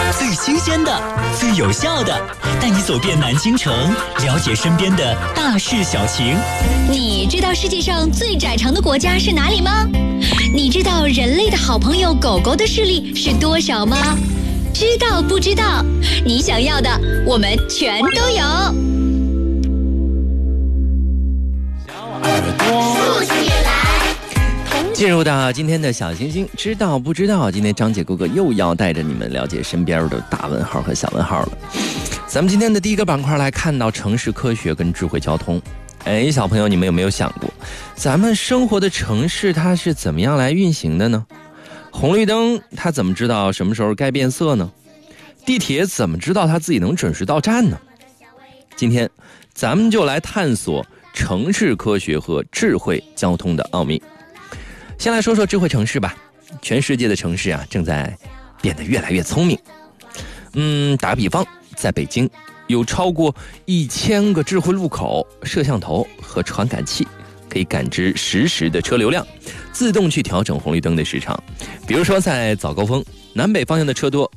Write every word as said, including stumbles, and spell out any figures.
最新鲜的，最有效的，带你走遍南京城，了解身边的大事小情。 你知道世界上最窄长的国家是哪里吗？你知道人类的好朋友狗狗的视力是多少吗？知道不知道？你想要的，我们全都有。 竖起来！ 进入到今天的小星星，知道不知道？今天张姐哥哥又要带着你们了解身边的大问号和小问号了。咱们今天的第一个板块来看到城市科学跟智慧交通。哎，小朋友，你们有没有想过，咱们生活的城市它是怎么样来运行的呢？红绿灯它怎么知道什么时候该变色呢？地铁怎么知道它自己能准时到站呢？今天咱们就来探索城市科学和智慧交通的奥秘。先来说说智慧城市吧。全世界的城市啊，正在变得越来越聪明。嗯，打个比方，在北京有超过一千个智慧路口、摄像头和传感器，可以感知实时的车流量，自动去调整红绿灯的时长。比如说在早高峰，南北方向的车多，